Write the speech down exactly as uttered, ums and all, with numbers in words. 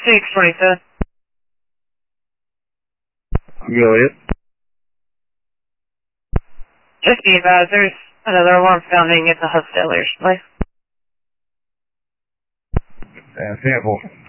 six twenty-seven. Go ahead. Just be advised, there's another alarm sounding at the hostel recently. Uh, sample.